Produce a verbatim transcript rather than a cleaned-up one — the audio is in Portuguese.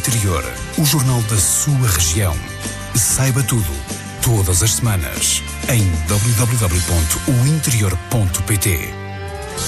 Interior, o jornal da sua região. Saiba tudo, todas as semanas, em w w w ponto o interior ponto p t.